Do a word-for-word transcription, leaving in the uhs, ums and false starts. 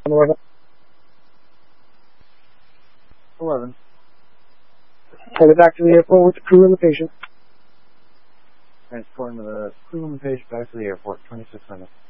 eleven. eleven. Headed back to the airport with the crew and the patient. Transporting the crew and the patient back to the airport, twenty-six minutes.